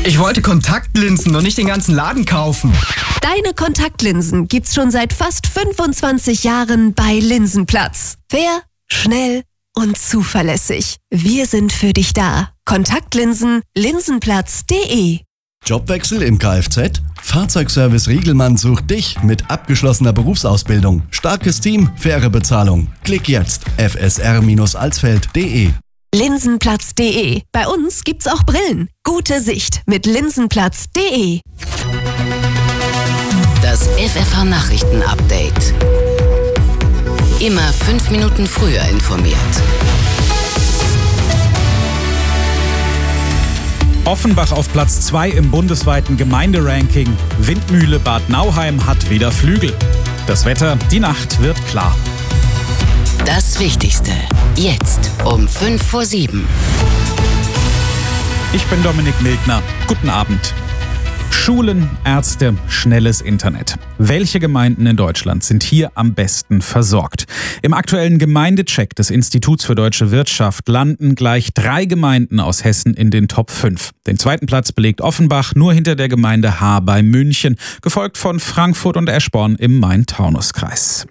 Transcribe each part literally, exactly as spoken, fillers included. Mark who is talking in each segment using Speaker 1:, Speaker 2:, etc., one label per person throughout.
Speaker 1: Ich wollte Kontaktlinsen und nicht den ganzen Laden kaufen.
Speaker 2: Deine Kontaktlinsen gibt's schon seit fast fünfundzwanzig Jahren bei Linsenplatz. Fair, schnell und zuverlässig. Wir sind für dich da. Kontaktlinsen, linsenplatz punkt de.
Speaker 3: Jobwechsel im Kfz? Fahrzeugservice Riegelmann sucht dich mit abgeschlossener Berufsausbildung. Starkes Team, faire Bezahlung. Klick jetzt f s r alsfeld punkt de.
Speaker 2: linsenplatz punkt de. Bei uns gibt's auch Brillen. Gute Sicht mit linsenplatz punkt de.
Speaker 4: Das F F H-Nachrichten-Update. Immer fünf Minuten früher informiert.
Speaker 5: Offenbach auf Platz zwei im bundesweiten Gemeinderanking. Windmühle Bad Nauheim hat wieder Flügel. Das Wetter, die Nacht wird klar.
Speaker 4: Das Wichtigste. Jetzt um fünf vor sieben.
Speaker 5: Ich bin Dominik Milkner. Guten Abend. Schulen, Ärzte, schnelles Internet. Welche Gemeinden in Deutschland sind hier am besten versorgt? Im aktuellen Gemeindecheck des Instituts für Deutsche Wirtschaft landen gleich drei Gemeinden aus Hessen in den Top fünf. Den zweiten Platz belegt Offenbach, nur hinter der Gemeinde Haar bei München, gefolgt von Frankfurt und Eschborn im Main-Taunus-Kreis.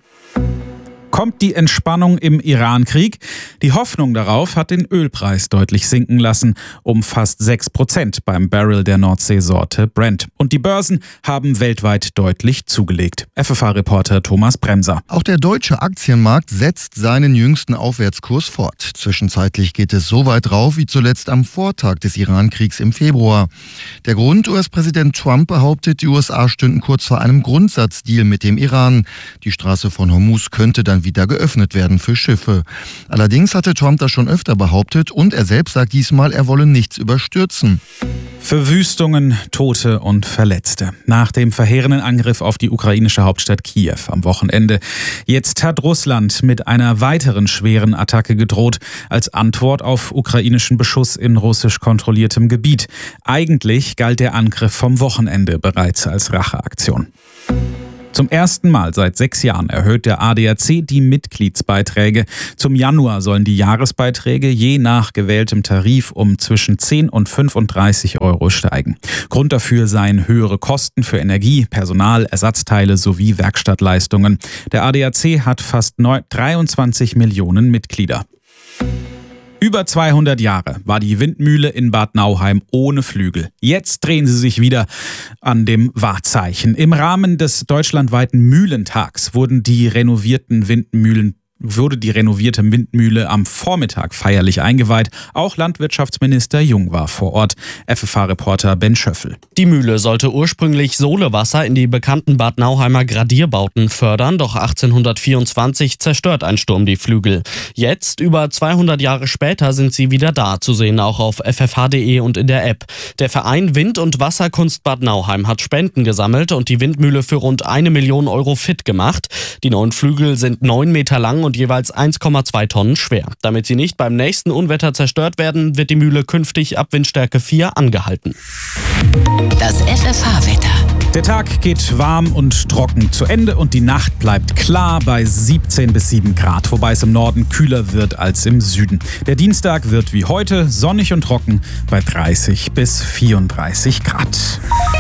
Speaker 5: Kommt die Entspannung im Iran-Krieg? Die Hoffnung darauf hat den Ölpreis deutlich sinken lassen, um fast sechs Prozent beim Barrel der Nordseesorte Brent. Und die Börsen haben weltweit deutlich zugelegt. F F H-Reporter Thomas Bremser.
Speaker 6: Auch der deutsche Aktienmarkt setzt seinen jüngsten Aufwärtskurs fort. Zwischenzeitlich geht es so weit rauf wie zuletzt am Vortag des Iran-Kriegs im Februar. Der Grund: U S-Präsident Trump behauptet, die U S A stünden kurz vor einem Grundsatzdeal mit dem Iran. Die Straße von Hormuz könnte dann wieder geöffnet werden für Schiffe. Allerdings hatte Trump das schon öfter behauptet und er selbst sagt diesmal, er wolle nichts überstürzen.
Speaker 5: Verwüstungen, Tote und Verletzte. Nach dem verheerenden Angriff auf die ukrainische Hauptstadt Kiew am Wochenende. Jetzt hat Russland mit einer weiteren schweren Attacke gedroht, als Antwort auf ukrainischen Beschuss in russisch kontrolliertem Gebiet. Eigentlich galt der Angriff vom Wochenende bereits als Racheaktion. Zum ersten Mal seit sechs Jahren erhöht der A D A C die Mitgliedsbeiträge. Zum Januar sollen die Jahresbeiträge je nach gewähltem Tarif um zwischen zehn und fünfunddreißig Euro steigen. Grund dafür seien höhere Kosten für Energie, Personal, Ersatzteile sowie Werkstattleistungen. Der A D A C hat fast dreiundzwanzig Millionen Mitglieder. Über zweihundert Jahre war die Windmühle in Bad Nauheim ohne Flügel. Jetzt drehen sie sich wieder an dem Wahrzeichen. Im Rahmen des deutschlandweiten Mühlentags wurden die renovierten Windmühlen wurde die renovierte Windmühle am Vormittag feierlich eingeweiht. Auch Landwirtschaftsminister Jung war vor Ort. F F H-Reporter Ben Schöffel.
Speaker 7: Die Mühle sollte ursprünglich Solewasser in die bekannten Bad Nauheimer Gradierbauten fördern, doch achtzehnhundertvierundzwanzig zerstört ein Sturm die Flügel. Jetzt, über zweihundert Jahre später, sind sie wieder da, zu sehen auch auf f f h punkt de und in der App. Der Verein Wind- und Wasserkunst Bad Nauheim hat Spenden gesammelt und die Windmühle für rund eine Million Euro fit gemacht. Die neuen Flügel sind neun Meter lang und jeweils eins Komma zwei Tonnen schwer. Damit sie nicht beim nächsten Unwetter zerstört werden, wird die Mühle künftig ab Windstärke vier angehalten.
Speaker 4: Das F F H-Wetter.
Speaker 5: Der Tag geht warm und trocken zu Ende und die Nacht bleibt klar bei siebzehn bis sieben Grad, wobei es im Norden kühler wird als im Süden. Der Dienstag wird wie heute sonnig und trocken bei dreißig bis vierunddreißig Grad.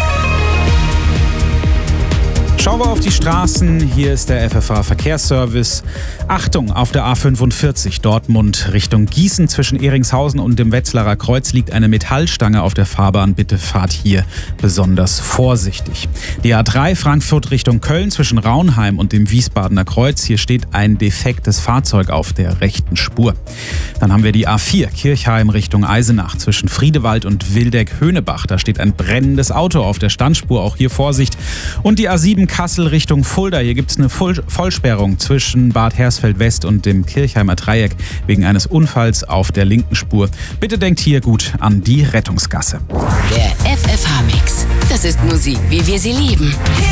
Speaker 5: Schauen wir auf die Straßen. Hier ist der F F H-Verkehrsservice. Achtung, auf der A fünfundvierzig Dortmund Richtung Gießen zwischen Ehringshausen und dem Wetzlarer Kreuz liegt eine Metallstange auf der Fahrbahn. Bitte fahrt hier besonders vorsichtig. Die A drei Frankfurt Richtung Köln zwischen Raunheim und dem Wiesbadener Kreuz. Hier steht ein defektes Fahrzeug auf der rechten Spur. Dann haben wir die A vier Kirchheim Richtung Eisenach zwischen Friedewald und Wildeck-Höhnebach. Da steht ein brennendes Auto auf der Standspur. Auch hier Vorsicht. Und die A sieben Kassel Richtung Fulda. Hier gibt es eine Voll- Vollsperrung zwischen Bad Hersfeld West und dem Kirchheimer Dreieck wegen eines Unfalls auf der linken Spur. Bitte denkt hier gut an die Rettungsgasse.
Speaker 4: Der F F H-Mix. Das ist Musik, wie wir sie lieben.